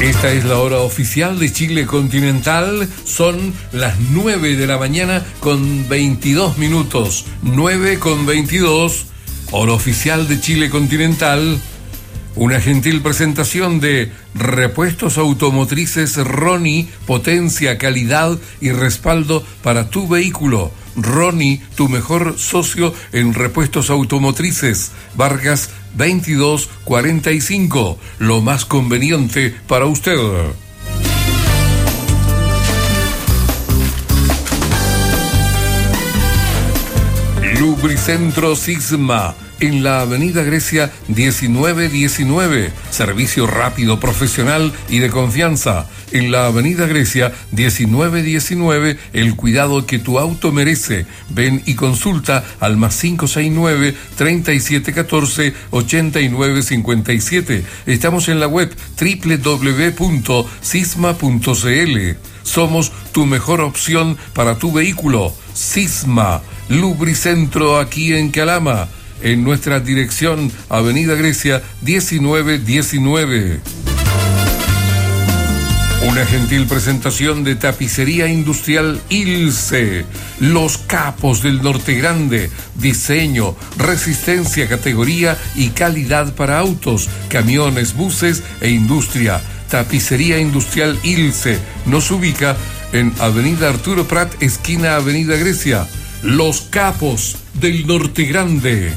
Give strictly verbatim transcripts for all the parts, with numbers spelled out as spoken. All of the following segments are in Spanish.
Esta es la hora oficial de Chile Continental. Son las nueve de la mañana con veintidós minutos. nueve con veintidós, hora oficial de Chile Continental. Una gentil presentación de Repuestos Automotrices Roni, potencia, calidad y respaldo para tu vehículo. Roni, tu mejor socio en repuestos automotrices. Vargas veintidós cuarenta y cinco, lo más conveniente para usted. Lubricentro Sisma, en la Avenida Grecia diecinueve diecinueve. Servicio rápido, profesional y de confianza. En la Avenida Grecia diecinueve diecinueve, el cuidado que tu auto merece. Ven y consulta al más cinco seis nueve, treinta y siete catorce, ochenta y nueve cincuenta y siete. Estamos en la web doble u doble u doble u punto sisma punto c l. Somos tu mejor opción para tu vehículo. Sisma, Lubricentro aquí en Calama. En nuestra dirección, Avenida Grecia diecinueve diecinueve. Una gentil presentación de Tapicería Industrial Ilse, los capos del Norte Grande. Diseño, resistencia, categoría y calidad para autos, camiones, buses e industria. Tapicería Industrial Ilse nos ubica en Avenida Arturo Prat, esquina Avenida Grecia. Los capos del Norte Grande.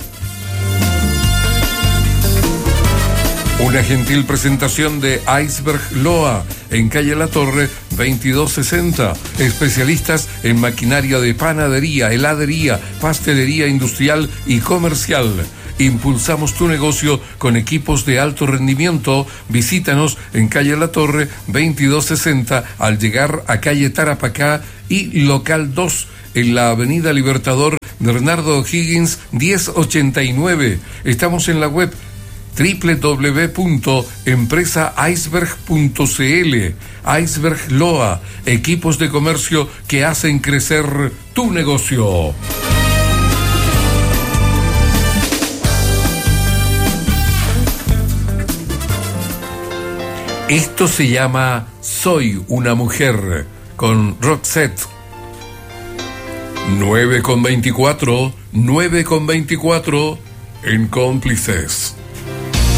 Una gentil presentación de Iceberg Loa, en calle La Torre veintidós sesenta. Especialistas en maquinaria de panadería, heladería, pastelería industrial y comercial. Impulsamos tu negocio con equipos de alto rendimiento. Visítanos en calle La Torre veintidós sesenta al llegar a calle Tarapacá y local dos en la Avenida Libertador Bernardo O'Higgins diez ochenta y nueve. Estamos en la web doble u doble u doble u punto empresa iceberg punto c l. Iceberg Loa, equipos de comercio que hacen crecer tu negocio. Esto se llama Soy una mujer, con Roxette. nueve con veinticuatro, nueve con veinticuatro en Cómplices.